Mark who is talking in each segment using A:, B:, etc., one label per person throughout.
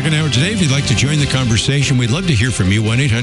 A: second hour today. If you'd like to join the conversation, we'd love to hear from you.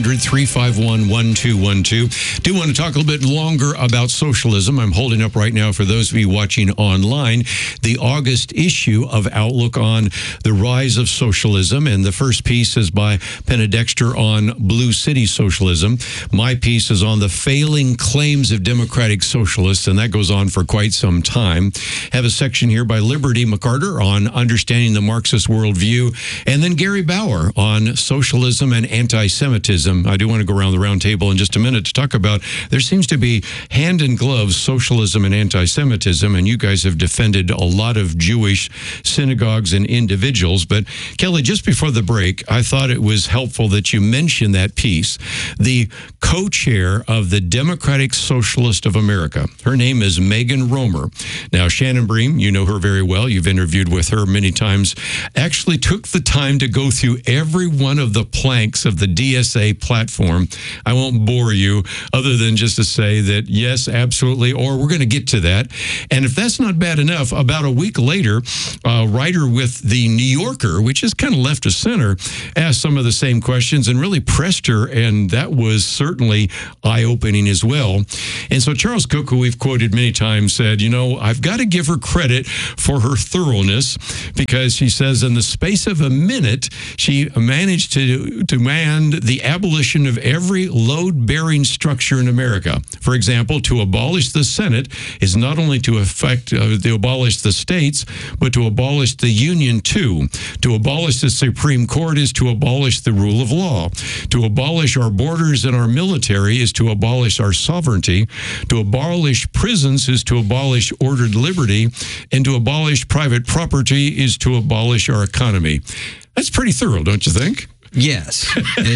A: 1-800-351-1212. Do want to talk a little bit longer about socialism. I'm holding up right now, for those of you watching online, the August issue of Outlook on the rise of socialism. And the first piece is by Penna Dexter on Blue City socialism. My piece is on the failing claims of democratic socialists, and that goes on for quite some time. Have a section here by Liberty McCarter on understanding the Marxist worldview, and then Gary Bauer on socialism and anti-Semitism. I do want to go around the round table in just a minute to talk about, there seems to be hand in glove socialism and anti-Semitism, and you guys have defended a lot of Jewish synagogues and individuals. But Kelly, just before the break, I thought it was helpful that you mentioned that piece. The co-chair of the Democratic Socialist of America, her name is Megan Romer. Now, Shannon Bream, you know her very well. You've interviewed with her many times. Actually took the time to go through every one of the planks of the DSA platform. I won't bore you, other than just to say that, yes, absolutely, or we're going to get to that. And if that's not bad enough, about a week later, a writer with the New Yorker, which is kind of left of center, asked some of the same questions and really pressed her, and that was certainly eye-opening as well. And so Charles Cook, who we've quoted many times, said, you know, I've got to give her credit for her thoroughness, because she says in the space of a minute, she managed to demand the abolition of every load-bearing structure in America. For example, to abolish the Senate is not only to abolish the states, but to abolish the Union too. To abolish the Supreme Court is to abolish the rule of law. To abolish our borders and our military is to abolish our sovereignty. To abolish prisons is to abolish ordered liberty. And to abolish private property is to abolish our economy. That's pretty thorough, don't you think?
B: Yes,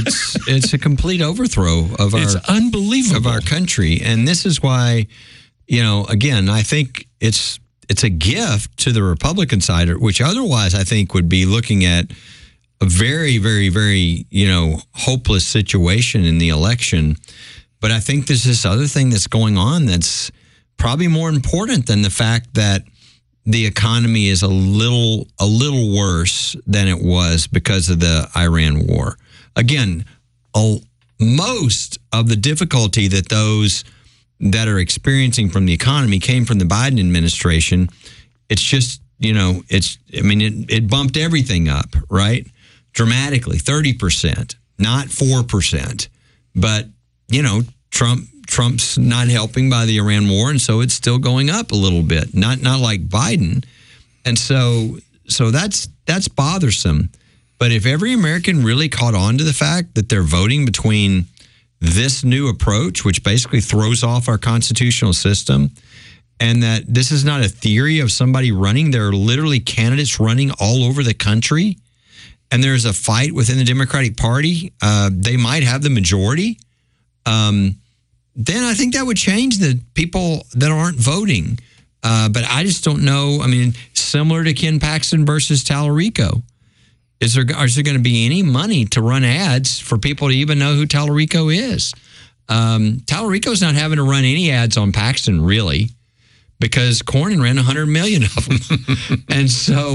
B: it's a complete overthrow of
A: it's unbelievable.
B: of our country, and this is why, you know, again, I think it's a gift to the Republican side, which otherwise I think would be looking at a very, very, very, you know, hopeless situation in the election. But I think there's this other thing that's going on that's probably more important than the fact that the economy is a little worse than it was because of the Iran war. Again, most of the difficulty that those that are experiencing from the economy came from the Biden administration. It's just, you know, it bumped everything up, right? Dramatically, 30%, not 4%. But, you know, Trump's not helping by the Iran war, and so it's still going up a little bit. Not like Biden. And so that's bothersome. But if every American really caught on to the fact that they're voting between this new approach, which basically throws off our constitutional system, and that this is not a theory of somebody running, there are literally candidates running all over the country, and there's a fight within the Democratic Party, they might have the majority, then I think that would change the people that aren't voting. But I just don't know. I mean, similar to Ken Paxton versus Tallarico, is there going to be any money to run ads for people to even know who Tallarico is? Tallarico's not having to run any ads on Paxton, really, because Cornyn ran 100 million of them. And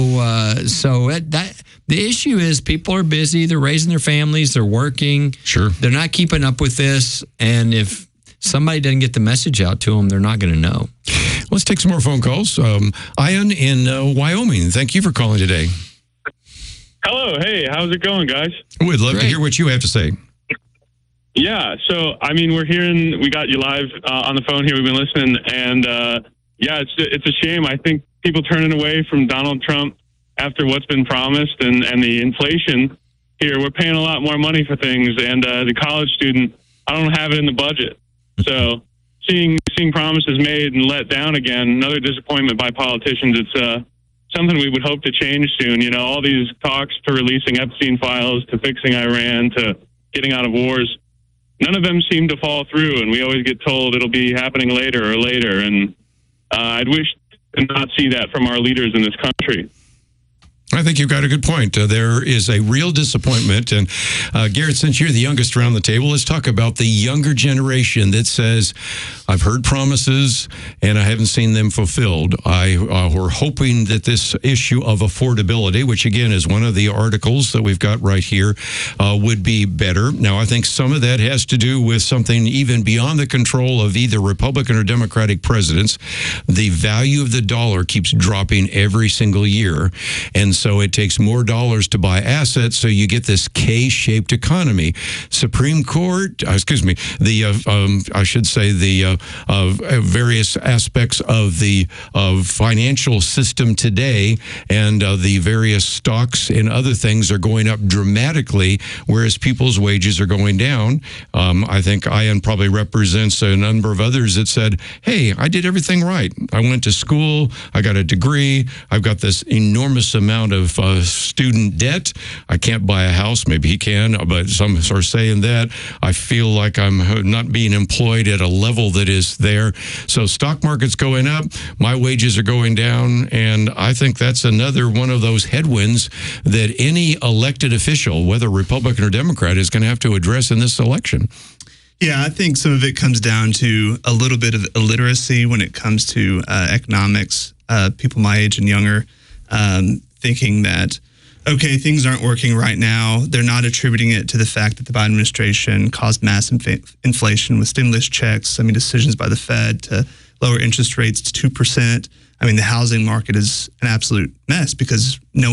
B: the issue is people are busy. They're raising their families. They're working.
A: Sure.
B: They're not keeping up with this. And if somebody doesn't get the message out to them, they're not going to know.
A: Let's take some more phone calls. Ian in Wyoming, thank you for calling today.
C: Hello. Hey, how's it going, guys?
A: We'd love to hear what you have to say.
C: Yeah. So, I mean, we got you live on the phone here. We've been listening. And, yeah, it's a shame. I think people turning away from Donald Trump after what's been promised and the inflation here, we're paying a lot more money for things. And the college student, I don't have it in the budget. So seeing promises made and let down again, another disappointment by politicians. It's something we would hope to change soon. You know, all these talks to releasing Epstein files, to fixing Iran, to getting out of wars, none of them seem to fall through. And we always get told it'll be happening later. And I'd wish to not see that from our leaders in this country.
A: I I think you've got a good point. There is a real disappointment. And Garrett, since you're the youngest around the table, let's talk about the younger generation that says, I've heard promises and I haven't seen them fulfilled. We're hoping that this issue of affordability, which again is one of the articles that we've got right here, would be better. Now, I think some of that has to do with something even beyond the control of either Republican or Democratic presidents. The value of the dollar keeps dropping every single year. And so it takes more dollars to buy assets. So you get this K-shaped economy. Supreme Court, I should say the various aspects of the financial system today and the various stocks and other things are going up dramatically, whereas people's wages are going down. I think Ian probably represents a number of others that said, hey, I did everything right. I went to school, I got a degree, I've got this enormous amount of student debt. I can't buy a house. Maybe he can, but some are saying that. I feel like I'm not being employed at a level that is there. So stock market's going up, my wages are going down, and I think that's another one of those headwinds that any elected official, whether Republican or Democrat, is going to have to address in this election.
D: Yeah, I think some of it comes down to a little bit of illiteracy when it comes to economics. People my age and younger thinking that, okay, things aren't working right now. They're not attributing it to the fact that the Biden administration caused mass inflation with stimulus checks. I mean, decisions by the Fed to lower interest rates to 2%. I mean, the housing market is an absolute mess because no